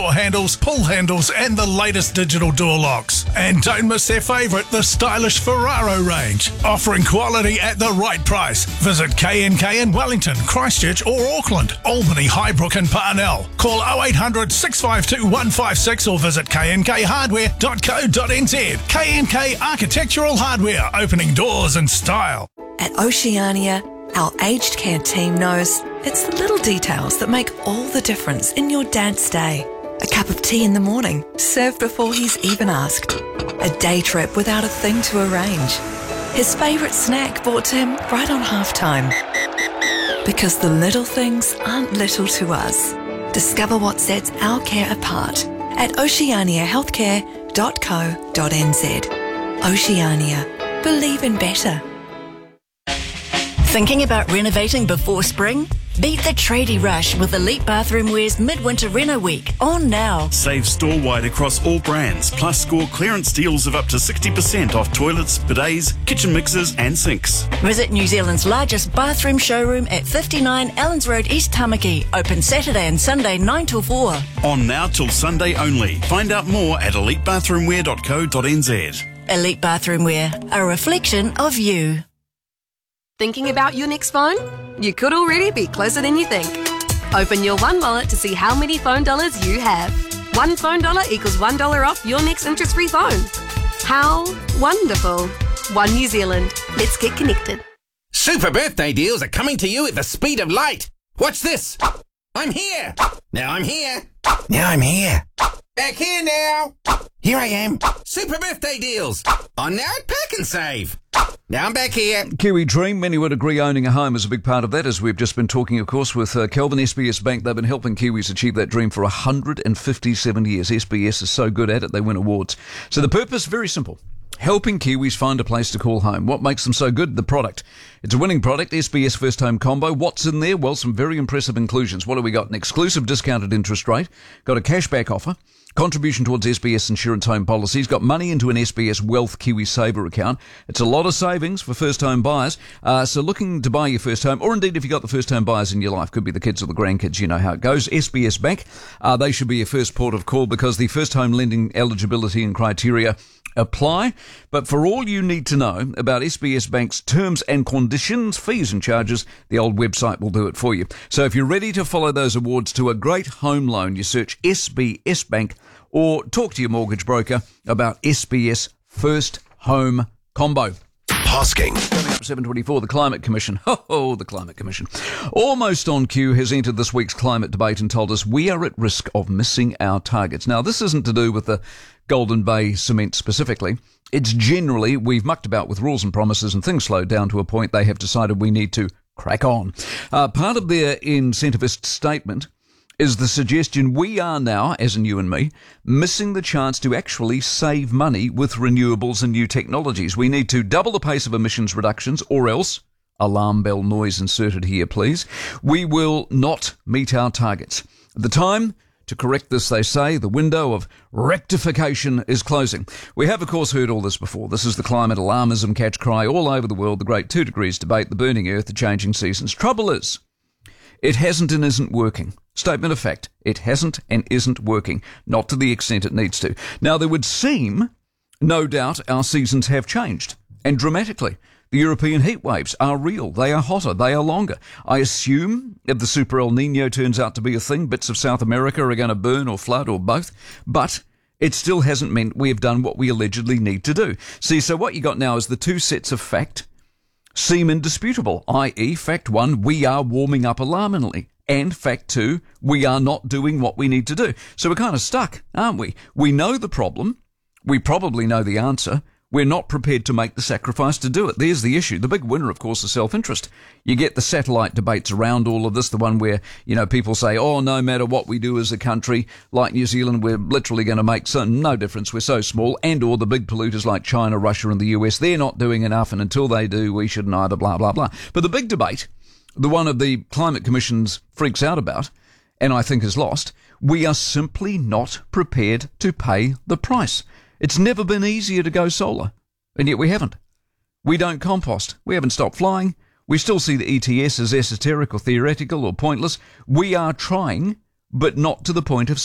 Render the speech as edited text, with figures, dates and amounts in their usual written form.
door handles, pull handles and the latest digital door locks. And don't miss their favourite, the stylish Ferraro range, offering quality at the right price. Visit K&K in Wellington, Christchurch or Auckland, Albany, Highbrook and Parnell. Call 0800 652 156 or visit knkhardware.co.nz. K&K Architectural Hardware, opening doors in style. At Oceania, our aged care team knows it's the little details that make all the difference in your dad's day. A cup of tea in the morning, served before he's even asked. A day trip without a thing to arrange. His favourite snack brought to him right on halftime. Because the little things aren't little to us. Discover what sets our care apart at oceaniahealthcare.co.nz. Oceania. Believe in better. Thinking about renovating before spring? Beat the tradie rush with Elite Bathroomwear's Midwinter Reno Week, on now. Save store-wide across all brands, plus score clearance deals of up to 60% off toilets, bidets, kitchen mixers and sinks. Visit New Zealand's largest bathroom showroom at 59 Allens Road, East Tamaki. Open Saturday and Sunday 9 till 4. On now till Sunday only. Find out more at elitebathroomwear.co.nz. Elite Bathroomwear, a reflection of you. Thinking about your next phone? You could already be closer than you think. Open your One Wallet to see how many phone dollars you have. One phone dollar equals $1 off your next interest-free phone. How wonderful. One New Zealand. Let's get connected. Super birthday deals are coming to you at the speed of light. Watch this. I'm here. Now I'm here. Now I'm here. Back here now. Here I am. Super birthday deals. On now at Pack and Save. Now I'm back here. Kiwi Dream, many would agree owning a home is a big part of that, as we've just been talking, of course, with Kelvin, SBS Bank. They've been helping Kiwis achieve that dream for 157 years. SBS is so good at it, they win awards. So the purpose, very simple. Helping Kiwis find a place to call home. What makes them so good? The product. It's a winning product, SBS First Home Combo. What's in there? Well, some very impressive inclusions. What do we got? An exclusive discounted interest rate. Got a cashback offer. Contribution towards SBS Insurance Home Policies. Got money into an SBS Wealth Kiwi Saver account. It's a lot of savings for first home buyers. So looking to buy your first home, or indeed if you've got the first home buyers in your life, could be the kids or the grandkids, you know how it goes. SBS Bank, they should be your first port of call because the first home lending eligibility and criteria apply. But for all you need to know about SBS Bank's terms and conditions, fees and charges, the old website will do it for you. So if you're ready to follow those awards to a great home loan, you search SBS Bank or talk to your mortgage broker about SBS First Home Combo. Hosking. Coming up 7:24, the Climate Commission. Oh, the Climate Commission. Almost on cue has entered this week's climate debate and told us we are at risk of missing our targets. Now, this isn't to do with the Golden Bay cement specifically. It's generally we've mucked about with rules and promises and things slowed down to a point they have decided we need to crack on. Part of their incentivist statement is the suggestion we are now, as in you and me, missing the chance to actually save money with renewables and new technologies. We need to double the pace of emissions reductions or else, alarm bell noise inserted here please, we will not meet our targets. At the time to correct this, they say, the window of rectification is closing. We have, of course, heard all this before. This is the climate alarmism catch cry all over the world, the great 2 degrees debate, the burning earth, the changing seasons. Trouble is, it hasn't and isn't working. Statement of fact, it hasn't and isn't working, not to the extent it needs to. Now, there would seem, no doubt, our seasons have changed, and dramatically. The European heat waves are real. They are hotter. They are longer. I assume if the Super El Nino turns out to be a thing, bits of South America are going to burn or flood or both. But it still hasn't meant we have done what we allegedly need to do. See, so what you got now is the two sets of fact seem indisputable, i.e. fact one, we are warming up alarmingly. And fact two, we are not doing what we need to do. So we're kind of stuck, aren't we? We know the problem. We probably know the answer. We're not prepared to make the sacrifice to do it. There's the issue. The big winner, of course, is self-interest. You get the satellite debates around all of this, the one where, you know, people say, oh, no matter what we do as a country, like New Zealand, we're literally going to make no difference. We're so small. And or the big polluters like China, Russia and the US, they're not doing enough. And until they do, we shouldn't either, blah, blah, blah. But the big debate, the one of the Climate Commission's freaks out about, and I think is lost, we are simply not prepared to pay the price. It's never been easier to go solar, and yet we haven't. We don't compost. We haven't stopped flying. We still see the ETS as esoteric or theoretical or pointless. We are trying, but not to the point of